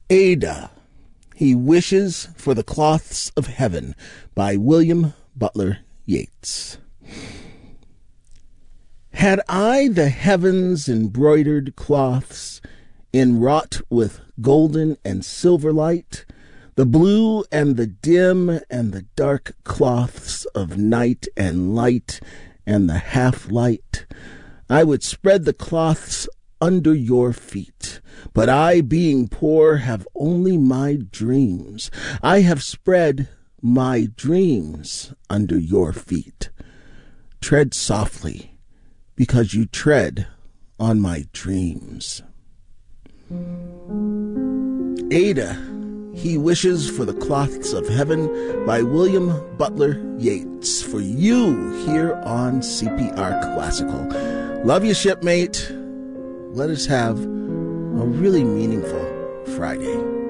Ada, He Wishes for the Cloths of Heaven by William Butler Yeats. Had I the heavens embroidered cloths, enwrought with golden and silver light, the blue and the dim and the dark cloths of night and light and the half-light, I would spread the cloths under your feet. But I, being poor, have only my dreams. I have spread my dreams under your feet. Tread softly, because you tread on my dreams. Ada, He Wishes for the Cloths of Heaven by William Butler Yeats, for you here on CPR Classical. Love you, shipmate. Let us have a really meaningful Friday.